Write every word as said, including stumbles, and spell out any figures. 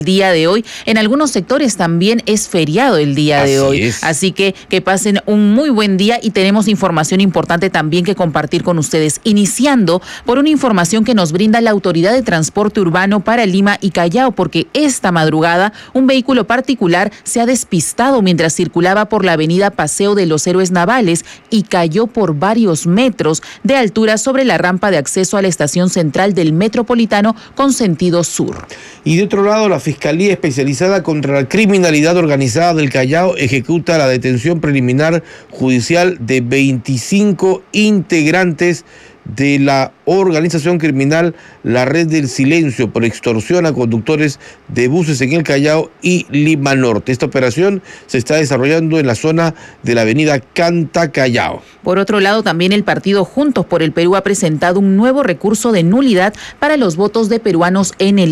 día de hoy. En algunos sectores también es feriado el día Así de hoy. es. Así que que pasen un muy buen día y tenemos información importante también que compartir con ustedes. Iniciando por una información que nos brinda la Autoridad de Transporte Urbano para Lima y Callao, porque esta madrugada un vehículo particular se ha despistado mientras circulaba por la avenida Paseo de los Héroes Navales y cayó por varios metros de altura sobre la rampa de acceso a la estación central del Metropolitano con sentido sur. Y de otro lado, la Fiscalía Especializada contra la Criminalidad Organizada del Callao ejecuta la detención preliminar judicial de veinticinco integrantes de la organización criminal La Red del Silencio por extorsión a conductores de buses en el Callao y Lima Norte. Esta operación se está desarrollando en la zona de la avenida Canta Callao. Por otro lado, también el partido Juntos por el Perú ha presentado un nuevo recurso de nulidad para los votos de peruanos en el